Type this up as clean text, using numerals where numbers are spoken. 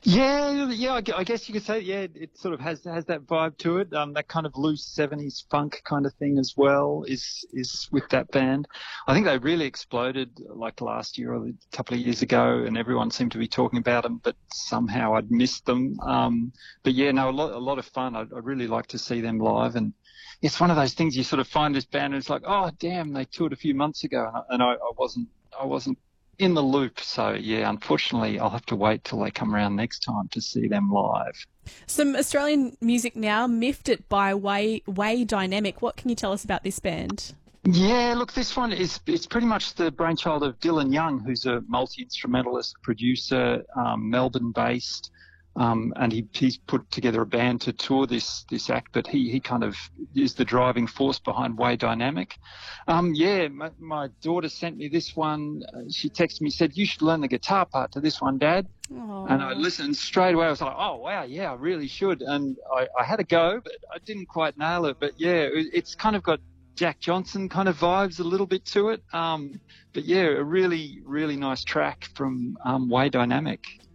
Yeah. I guess you could say, yeah, it sort of has that vibe to it. That kind of loose '70s funk kind of thing as well is with that band. I think they really exploded like last year or a couple of years ago, and everyone seemed to be talking about them, but somehow I'd missed them. But yeah, no, a lot of fun. I'd really like to see them live, and it's one of those things you sort of find this band, and it's like, oh damn, they toured a few months ago, and I wasn't in the loop. So yeah, unfortunately, I'll have to wait till they come around next time to see them live. Some Australian music now, Miffed It by Way Dynamic. What can you tell us about this band? Yeah, look, this one is it's pretty much the brainchild of Dylan Young, who's a multi-instrumentalist producer, Melbourne-based, and he's put together a band to tour this act, but he kind of is the driving force behind Way Dynamic. Yeah, my daughter sent me this one. She texted me, said, "You should learn the guitar part to this one, Dad." And I Oh. listened straight away. I was like, "Oh wow, yeah, I really should." And I had a go, but I didn't quite nail it. But yeah, it's kind of got Jack Johnson kind of vibes a little bit to it. But yeah, a really, really nice track from Way Dynamic.